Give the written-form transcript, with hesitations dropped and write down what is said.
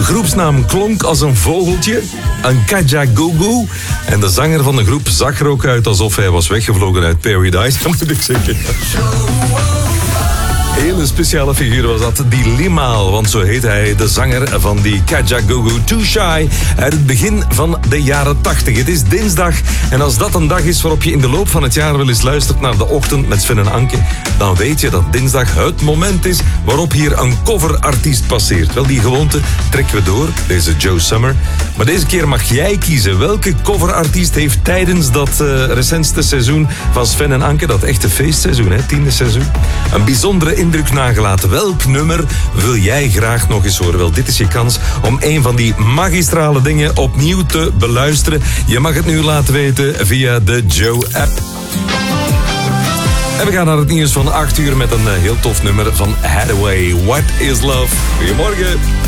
groepsnaam klonk als een vogeltje, een Kajagoogoo. En de zanger van de groep zag er ook uit alsof hij was weggevlogen uit Paradise, dat moet ik zeggen. Hele speciale figuur was dat, die Limaal, want zo heet hij, de zanger van die Kajagoogoo Too Shy uit het begin van de jaren 80. Het is dinsdag en als dat een dag is waarop je in de loop van het jaar wel eens luistert naar de ochtend met Sven en Anke, dan weet je dat dinsdag het moment is waarop hier een coverartiest passeert. Wel, die gewoonte trekken we door, deze Joe Summer. Maar deze keer mag jij kiezen welke coverartiest heeft tijdens dat recentste seizoen van Sven en Anke, dat echte feestseizoen, 10e seizoen, een bijzondere indruk nagelaten. Welk nummer wil jij graag nog eens horen? Wel, dit is je kans om een van die magistrale dingen opnieuw te beluisteren. Je mag het nu laten weten via de Joe-app. En we gaan naar het nieuws van 8 uur met een heel tof nummer van Hathaway. What is Love? Goedemorgen.